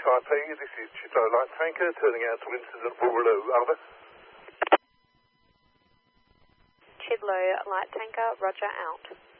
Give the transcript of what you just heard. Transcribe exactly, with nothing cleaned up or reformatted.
Taipei, this is Chitlow Light Tanker, turning out to incident Boogaloo, over. Chidlow Light Tanker, roger, out.